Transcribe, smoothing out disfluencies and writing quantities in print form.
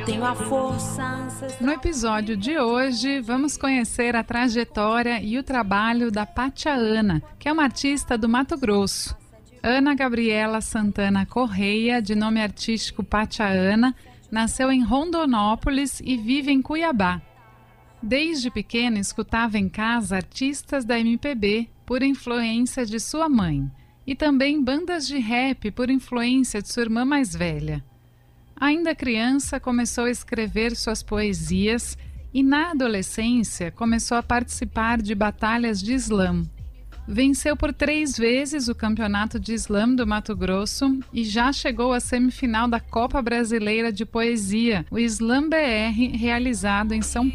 tenho a força ancestral. No episódio de hoje, vamos conhecer a trajetória e o trabalho da Pátia Ana, que é uma artista do Mato Grosso. Ana Gabriela Santana Correia, de nome artístico Pátia Ana, nasceu em Rondonópolis e vive em Cuiabá. Desde pequena escutava em casa artistas da MPB por influência de sua mãe e também bandas de rap por influência de sua irmã mais velha. Ainda criança, começou a escrever suas poesias e na adolescência começou a participar de batalhas de slam. Venceu por 3 vezes o campeonato de slam do Mato Grosso e já chegou à semifinal da Copa Brasileira de Poesia, o Slam BR, realizado em São